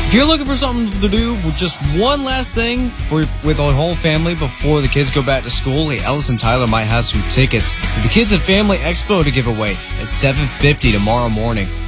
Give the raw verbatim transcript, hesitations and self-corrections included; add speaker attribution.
Speaker 1: If you're looking for something to do, just one last thing for with our whole family before the kids go back to school, hey, Ellis and Tyler might have some tickets to the Kids and Family Expo to give away at seven fifty tomorrow morning.